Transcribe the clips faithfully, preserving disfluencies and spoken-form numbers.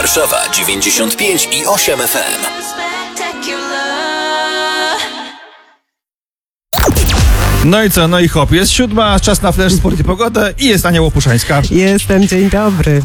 Warszawa dziewięćdziesiąt pięć i osiem F M. No i co? No i hop. Jest siódma, czas na Flash, Sport i Pogodę i jest Ania Łopuszańska. Jestem, dzień dobry.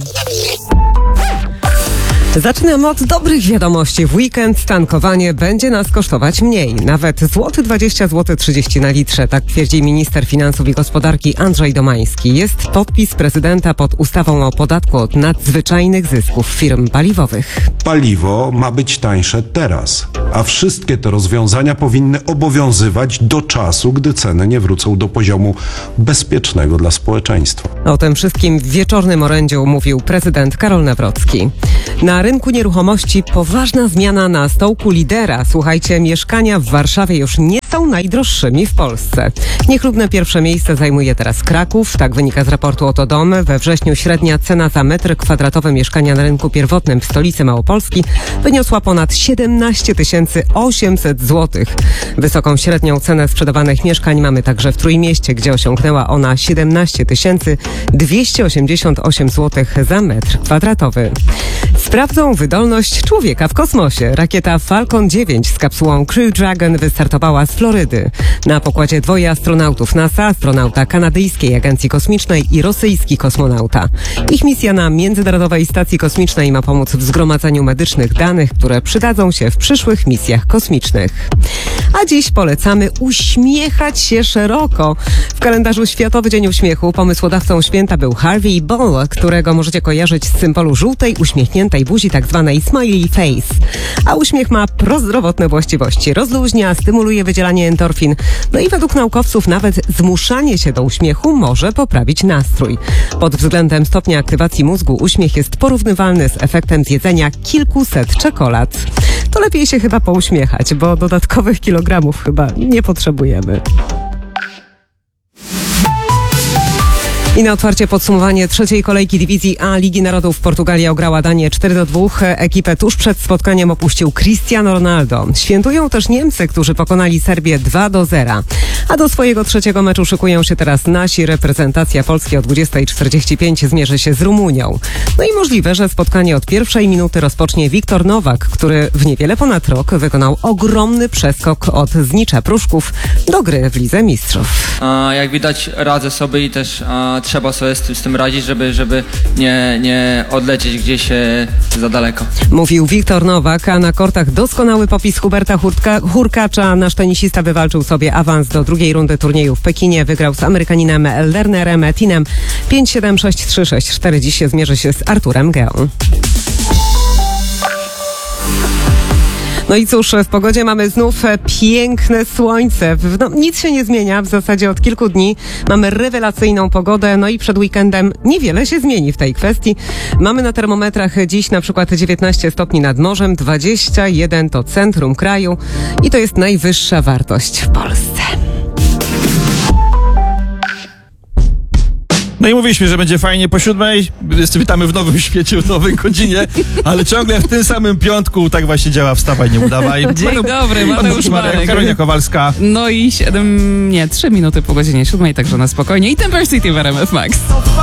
Zaczynamy od dobrych wiadomości. W weekend tankowanie będzie nas kosztować mniej. Nawet złoty dwadzieścia, złoty trzydzieści na litrze. Tak twierdzi minister finansów i gospodarki Andrzej Domański. Jest podpis prezydenta pod ustawą o podatku od nadzwyczajnych zysków firm paliwowych. Paliwo ma być tańsze teraz, a wszystkie te rozwiązania powinny obowiązywać do czasu, gdy ceny nie wrócą do poziomu bezpiecznego dla społeczeństwa. O tym wszystkim w wieczornym orędziu mówił prezydent Karol Nawrocki. Na rynku nieruchomości poważna zmiana na stołku lidera. Słuchajcie, mieszkania w Warszawie już nie są najdroższymi w Polsce. Niechlubne pierwsze miejsce zajmuje teraz Kraków. Tak wynika z raportu Oto Dom. We wrześniu średnia cena za metr kwadratowy mieszkania na rynku pierwotnym w stolicy Małopolski wyniosła ponad siedemnaście tysięcy osiemset złotych. Wysoką średnią cenę sprzedawanych mieszkań mamy także w Trójmieście, gdzie osiągnęła ona siedemnaście tysięcy dwieście osiemdziesiąt osiem złotych za metr kwadratowy. Sprawdzą wydolność człowieka w kosmosie. Rakieta Falcon dziewięć z kapsułą Crew Dragon wystartowała z Florydy. Na pokładzie dwoje astronautów NASA, astronauta kanadyjskiej agencji kosmicznej i rosyjski kosmonauta. Ich misja na Międzynarodowej Stacji Kosmicznej ma pomóc w zgromadzeniu medycznych danych, które przydadzą się w przyszłych misjach kosmicznych. A dziś polecamy uśmiechać się szeroko. W kalendarzu Światowy Dzień Uśmiechu pomysłodawcą święta był Harvey Ball, którego możecie kojarzyć z symbolu żółtej, uśmiechniętej buzi, tak zwanej smiley face. A uśmiech ma prozdrowotne właściwości. Rozluźnia, stymuluje wydzielanie endorfin. No i według naukowców nawet zmuszanie się do uśmiechu może poprawić nastrój. Pod względem stopnia aktywacji mózgu uśmiech jest porównywalny z efektem zjedzenia kilkuset czekolad. To lepiej się chyba pouśmiechać, bo dodatkowych kilogramów chyba nie potrzebujemy. I na otwarcie podsumowanie trzeciej kolejki dywizji A Ligi Narodów Portugalia ograła Danię cztery do dwóch. Ekipę tuż przed spotkaniem opuścił Cristiano Ronaldo. Świętują też Niemcy, którzy pokonali Serbię dwa do zera. A do swojego trzeciego meczu szykują się teraz nasi. Reprezentacja Polski o dwudziestej czterdzieści pięć zmierzy się z Rumunią. No i możliwe, że spotkanie od pierwszej minuty rozpocznie Wiktor Nowak, który w niewiele ponad rok wykonał ogromny przeskok od Znicza Pruszków do gry w Lidze Mistrzów. A, jak widać, radzę sobie i też a, trzeba sobie z tym, z tym radzić, żeby, żeby nie, nie odlecieć gdzieś e, za daleko. Mówił Wiktor Nowak, a na kortach doskonały popis Huberta Hurtka, Hurkacza. Nasz tenisista wywalczył sobie awans do drugiej rundy turnieju w Pekinie. Wygrał z Amerykaninem Lernerem Tinem pięć siedem, sześć trzy, sześć cztery. Dziś się zmierzy się z Arturem Geą. No i cóż, w pogodzie mamy znów piękne słońce. No, nic się nie zmienia w zasadzie od kilku dni. Mamy rewelacyjną pogodę, no i przed weekendem niewiele się zmieni w tej kwestii. Mamy na termometrach dziś na przykład dziewiętnaście stopni nad morzem, dwadzieścia jeden to centrum kraju i to jest najwyższa wartość w Polsce. No i mówiliśmy, że będzie fajnie po siódmej. Witamy w nowym świecie, w nowej godzinie, ale ciągle w tym samym piątku tak właśnie działa Wstawaj, nie udawaj. Dzień dobry, Mateusz Marek. Karolina Kowalska. No i siedem, nie, trzy minuty po godzinie siódmej, także na spokojnie. I Temper City w R M F Max.